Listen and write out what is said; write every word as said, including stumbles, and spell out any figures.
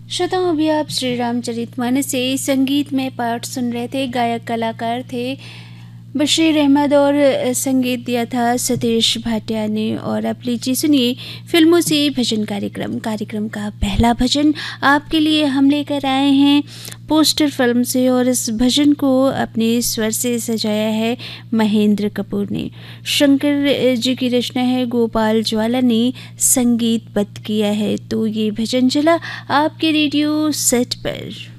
श्रोताओं, अभी आप श्री रामचरितमानस से संगीत में पाठ सुन रहे थे। गायक कलाकार थे बशीर अहमद और संगीत दिया था सतीश भाटिया ने। और अब लीजिए सुनिए फिल्मों से भजन कार्यक्रम। कार्यक्रम का पहला भजन आपके लिए हम लेकर आए हैं पोस्टर फिल्म से, और इस भजन को अपने स्वर से सजाया है महेंद्र कपूर ने। शंकर जी की रचना है, गोपाल ज्वाला ने संगीतबद्ध किया है। तो ये भजन चला आपके रेडियो सेट पर।